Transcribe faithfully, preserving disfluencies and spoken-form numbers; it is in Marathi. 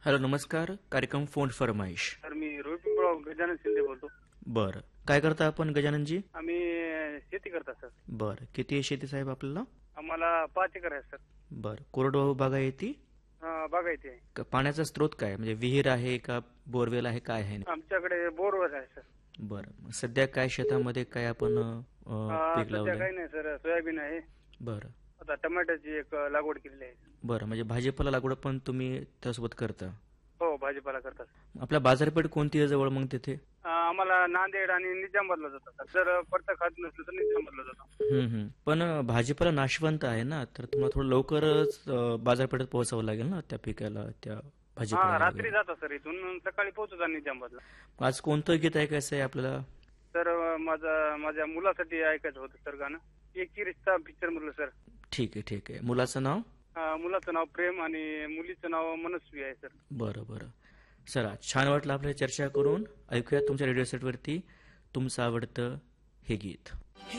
हॅलो, नमस्कार. कार्यक्रम फोन फरमाईश. सर मी रोहित पिंपळगाव गजानन शिंदे बोलतो. बरं, काय करता आपण गजाननजी? आम्ही शेती करता सर. बरं, किती आहे शेती साहेब आपल्याला? आम्हाला पाच एकर आहे सर. बरं, कोरडवाहू बागायती हा, बागायती आहे. का पाण्याचा स्रोत काय, म्हणजे विहीर आहे का बोरवेल आहे, काय आहे? आमच्याकडे बोरवर आहे सर. बरं, मग सध्या काय शेतामध्ये काय आपण अं, हा, पीक सध्या लावलंय? काही नाही सर, सोयाबीन आहे. बरं आता टमाट्याची एक लागवड केलेली आहे. बरं, म्हणजे भाजीपाला लागवड पण तुम्ही त्यासोबत करता? हो, भाजीपाला करतात. आपल्या बाजारपेठ कोणती आहे जवळ मग तिथे? आ, आम्हाला नांदेड आणि निजामाबादला जातात सर. जर परत खात नसलं तर निजामाबादला जातो. हम्म हम्म. पण अं, भाजीपाला नाशवंत आहे ना, तर तुम्हाला थोडं लवकरच अं, बाजारपेठेत पोहोचावं लागेल ना त्या पिकाला, त्या हा, भाजीपाला. रात्री जाता सर इथून, सकाळी पोहोचता निजामाबादला. आज कोणतं गीत ऐकायचं आहे आपल्याला? सर माझा माझ्या मुलासाठी ऐकायचं होतं सर गाणं. एक ही रिश्ता पिक्चर मधलं सर. ठीक आहे ठीक आहे. मुलाचं नाव? आ, मुलाचं नाव प्रेम आणि मुलीचं नाव मनस्वी आहे सर. बरं बरं. सर, आज छान वाटलं आपल्या चर्चा करून. ऐकूया तुमच्या रेडिओ सेटवरती तुमचं आवडतं हे गीत.